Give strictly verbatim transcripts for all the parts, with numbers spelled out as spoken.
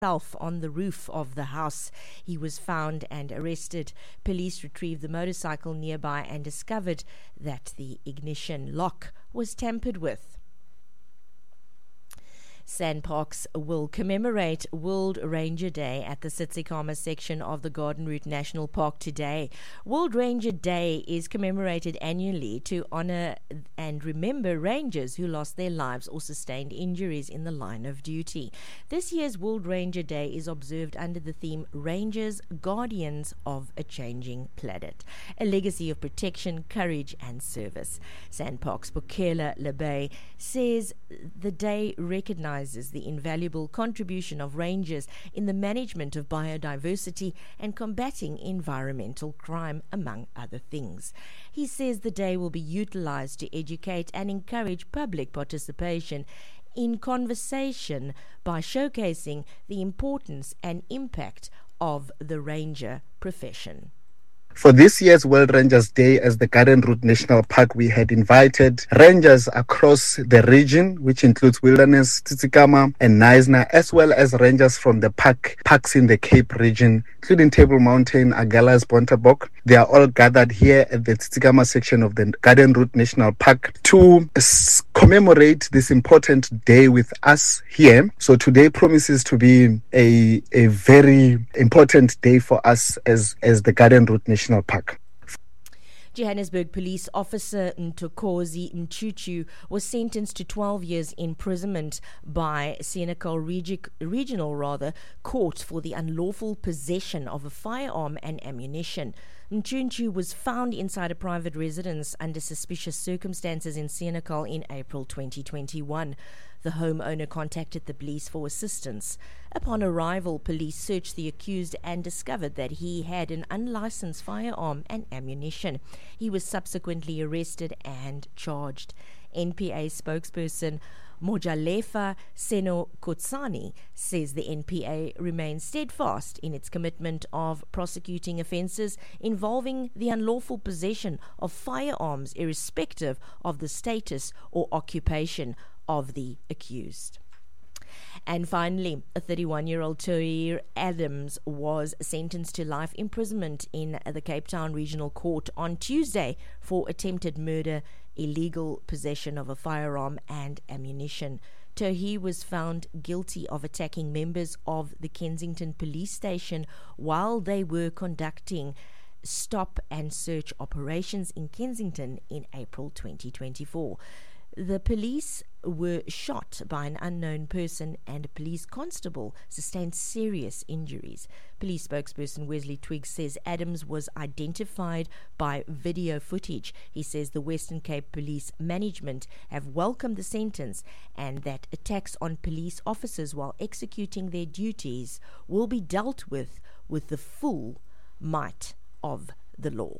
on the roof of the house. He was found and arrested. Police retrieved the motorcycle nearby and discovered that the ignition lock was tampered with. SANParks will commemorate World Ranger Day at the Tsitsikamma section of the Garden Route National Park today. World Ranger Day is commemorated annually to honor and remember rangers who lost their lives or sustained injuries in the line of duty. This year's World Ranger Day is observed under the theme Rangers, Guardians of a Changing Planet, a legacy of protection, courage and service. SANParks Bukela Lebay says the day recognizes the invaluable contribution of rangers in the management of biodiversity and combating environmental crime, among other things. He says the day will be utilized to educate and encourage public participation in conversation by showcasing the importance and impact of the ranger profession. For this year's World Rangers Day as the Garden Route National Park, we had invited rangers across the region, which includes Wilderness, Tsitsikamma and Knysna, as well as rangers from the park parks in the Cape region, including Table Mountain, Agulhas, Bontebok. They are all gathered here at the Tsitsikamma section of the Garden Route National Park to s- commemorate this important day with us here. So today promises to be a, a very important day for us as, as the Garden Route National Park. Johannesburg police officer Ntokozi Mchuchu was sentenced to twelve years imprisonment by Senekal Regi- Regional rather Court for the unlawful possession of a firearm and ammunition. Mchuchu was found inside a private residence under suspicious circumstances in Senekal in April twenty twenty-one. The homeowner contacted the police for assistance. Upon arrival, police searched the accused and discovered that he had an unlicensed firearm and ammunition. He was subsequently arrested and charged. N P A spokesperson Mojalefa Seno Kotsani says the N P A remains steadfast in its commitment of prosecuting offences involving the unlawful possession of firearms irrespective of the status or occupation of the accused. And finally, a thirty-one-year-old Toir Adams was sentenced to life imprisonment in the Cape Town Regional Court on Tuesday for attempted murder, illegal possession of a firearm and ammunition. Tohi was found guilty of attacking members of the Kensington police station while they were conducting stop and search operations in Kensington in April twenty twenty-four. The police were shot by an unknown person and a police constable sustained serious injuries. Police spokesperson Wesley Twiggs says Adams was identified by video footage. He says the Western Cape Police Management have welcomed the sentence and that attacks on police officers while executing their duties will be dealt with with the full might of the law.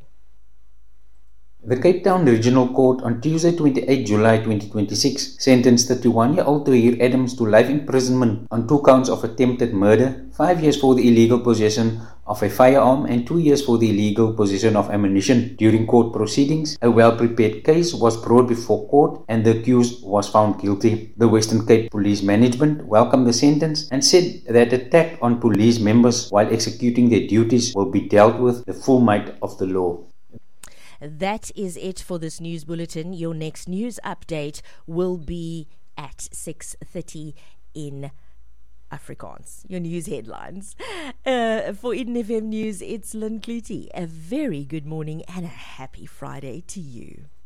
The Cape Town Regional Court on Tuesday, twenty-eighth of July twenty twenty-six, sentenced thirty-one-year-old Toir Adams to life imprisonment on two counts of attempted murder, five years for the illegal possession of a firearm and two years for the illegal possession of ammunition. During court proceedings, a well-prepared case was brought before court and the accused was found guilty. The Western Cape Police Management welcomed the sentence and said that attack on police members while executing their duties will be dealt with the full might of the law. That is it for this news bulletin. Your next news update will be at six thirty in Afrikaans. Your news headlines. Uh, for Eden F M News, it's Lynn Clutie. A very good morning and a happy Friday to you.